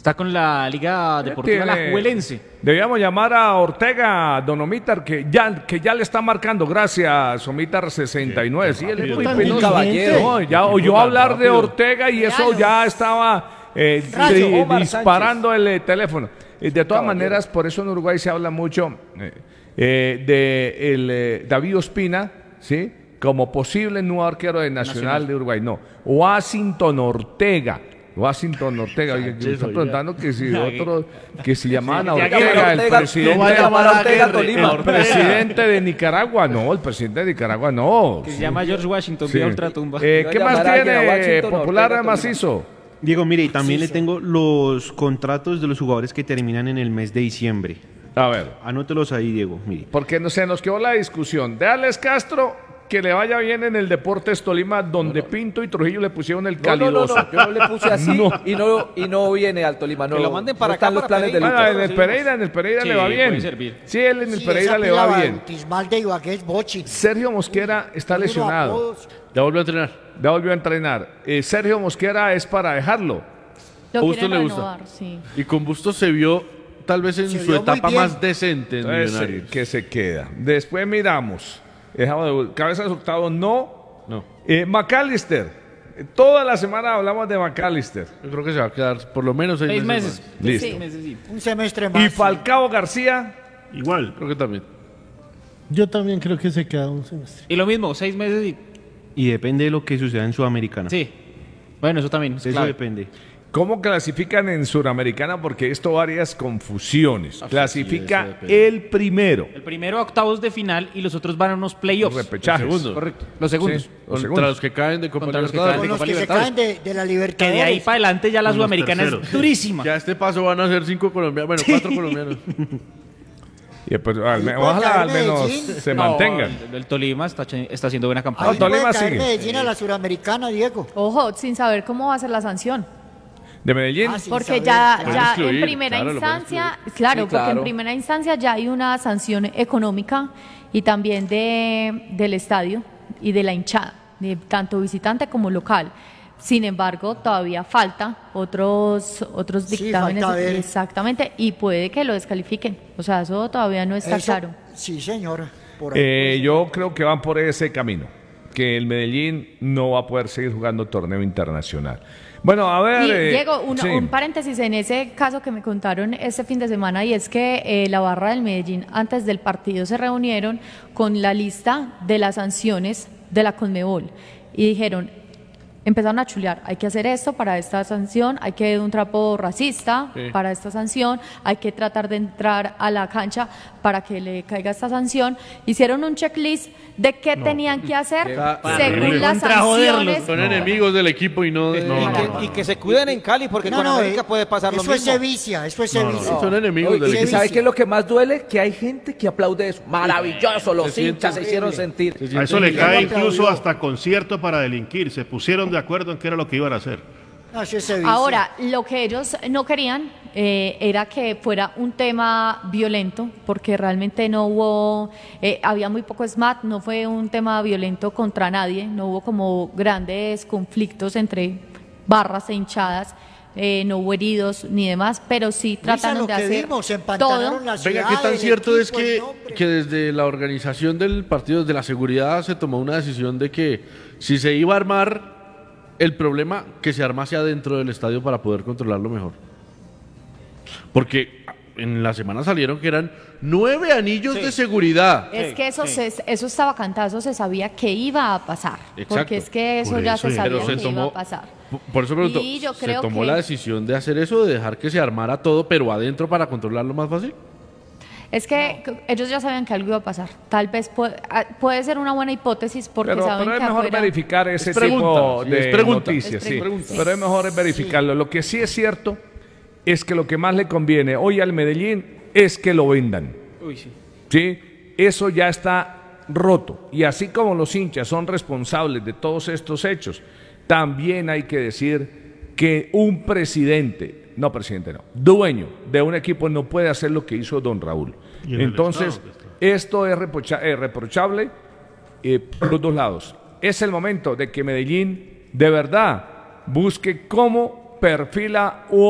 Está con la Liga Deportiva Alajuelense. Debíamos llamar a Ortega, don Omítar, que ya le está marcando. Gracias, Omítar 69. Sí, él es muy penoso. No, ya oyó hablar de Ortega y eso ya estaba disparando el teléfono. De todas maneras, por eso en Uruguay se habla mucho de David Ospina, ¿sí? Como posible nuevo arquero de Nacional de Uruguay. No, Washington Ortega, oye, que me está preguntando que si otro, que si llamaban a Ortega, el presidente de Nicaragua, no, el presidente de Nicaragua no. Que se llama George Washington, sí. Vía Ultratumba. ¿Qué más tiene Popular Macizo? Diego, mire, y también le tengo los contratos de los jugadores que terminan en el mes de diciembre. A ver. Anótelos ahí, Diego, mire. Porque se nos quedó la discusión de Alex Castro. Que le vaya bien en el Deportes Tolima, donde Pinto y Trujillo le pusieron el calidoso. No, yo no le puse así y no viene al Tolima. No, que lo manden para acá. Los planes del en el Pereira le va bien. Sí, él en el Pereira le va bien. Sergio Mosquera está lesionado. Ya volvió a entrenar. Sergio Mosquera es para dejarlo. A Bustos le gusta. Sí. Y con Bustos se vio tal vez en su etapa más decente en Millonarios. Que se queda. Después miramos. Cabezas Hurtado, no. McAllister. Toda la semana hablamos de McAllister. Yo creo que se va a quedar por lo menos 6 meses. Listo. Sí. Un semestre más. ¿Y Falcao García? Igual. Creo que también. Yo también creo que se queda un semestre. Y lo mismo, 6 meses y depende de lo que suceda en Sudamericana. Sí. Bueno, eso también. Eso depende. ¿Cómo clasifican en Suramericana? Porque esto varias confusiones. Clasifica el primero. El primero a octavos de final y los otros van a unos playoffs. Repechajes. Correcto. Los segundos. Sí, contra los que caen de Copa Libertadores. Con los que se caen de la Libertadores. Que de ahí para adelante ya la Sudamericana es durísima. Ya a este paso van a ser 5 colombianos. Bueno, 4 colombianos. Y pues, ojalá al menos se mantengan. El Tolima está haciendo buena campaña. No, Tolima sigue. Medellín a la Suramericana, Diego. Ojo, sin saber cómo va a ser la sanción. ¿De Medellín? Porque ya en primera instancia, porque en primera instancia ya hay una sanción económica y también del estadio y de la hinchada, de tanto visitante como local. Sin embargo, todavía falta otros dictámenes, exactamente, y puede que lo descalifiquen. O sea, eso todavía no está claro. Sí, señora. Yo creo que van por ese camino, que el Medellín no va a poder seguir jugando torneo internacional. Bueno, a ver... Diego, un paréntesis en ese caso que me contaron este fin de semana, y es que la barra del Medellín antes del partido se reunieron con la lista de las sanciones de la Conmebol y dijeron, empezaron a chulear, hay que hacer esto para esta sanción, hay que un trapo racista para esta sanción, hay que tratar de entrar a la cancha para que le caiga esta sanción. Hicieron un checklist de qué tenían que hacer según las sanciones. Son enemigos del equipo y no de... Y que se cuiden en Cali porque con América puede pasar lo mismo. Eso es sevicia. Son enemigos del equipo. ¿Y sabes qué es lo que más duele? Que hay gente que aplaude eso. Maravilloso, los hinchas se hicieron sentir. A eso le cae incluso hasta concierto para delinquir. Se pusieron de acuerdo en qué era lo que iban a hacer. Ahora, lo que ellos no querían era que fuera un tema violento, porque realmente no hubo, había muy poco SMAT, no fue un tema violento contra nadie, no hubo como grandes conflictos entre barras e hinchadas. No hubo heridos ni demás, pero sí trataron de hacer todo. Venga, ¿qué tan cierto es que desde la organización del partido, desde la seguridad, se tomó una decisión de que si se iba a armar el problema, que se armase adentro del estadio para poder controlarlo mejor? Porque en la semana salieron que eran 9 anillos de seguridad. Es que eso estaba cantado, eso se sabía que iba a pasar. Exacto. Porque es que eso ya se sabía que iba a pasar. Por eso pregunto, ¿se tomó la decisión de hacer eso, de dejar que se armara todo, pero adentro para controlarlo más fácil? Es que ellos ya sabían que algo iba a pasar. Tal vez puede ser una buena hipótesis porque saben que pero es mejor verificar ese tipo de noticias. Pero es mejor verificarlo. Lo que sí es cierto es que lo que más le conviene hoy al Medellín es que lo vendan. ¿Sí? Eso ya está roto. Y así como los hinchas son responsables de todos estos hechos, también hay que decir que un dueño de un equipo no puede hacer lo que hizo don Raúl. Entonces, esto es reprochable por los dos lados. Es el momento de que Medellín de verdad busque cómo perfila